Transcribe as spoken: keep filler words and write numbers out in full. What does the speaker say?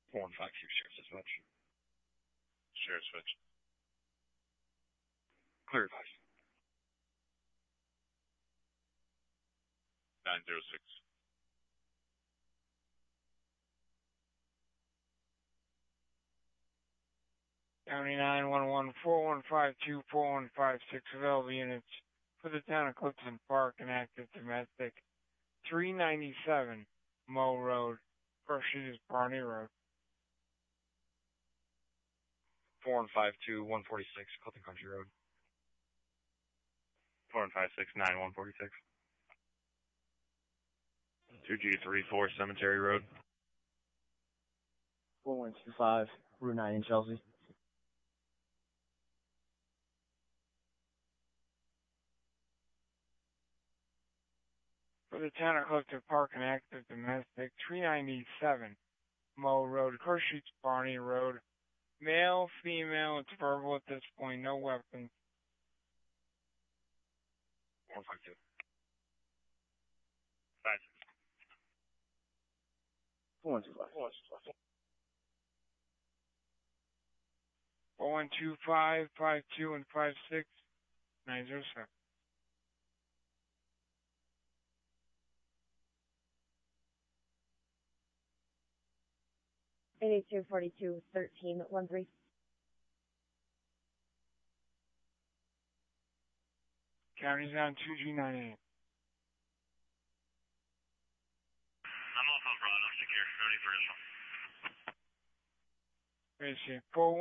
four one five two, Sheriff's Dispatch. Sheriff's Dispatch. Clear advice. nine zero six. County nine one one, four one five two, four one five six available units for the town of Clifton Park and active domestic. three ninety-seven Moe Road. First Street is Barney Road. four one five two, one forty-six, Clifton Country Road. four one five six nine one forty-six. two G three four Cemetery Road. four one two five, Route nine in Chelsea. For the town of Clifton Park and active domestic, three ninety-seven Moe Road. First Street's Barney Road. Male, female, it's verbal at this point, no weapons. one five two. five six. four one two five. four one two five, five two, and five six, nine zero seven. eighty-two forty-two, thirteen, one three. County's on two G ninety-eight. I'm off on Broad. I'll stick here. Ready for this one. Ready to see. four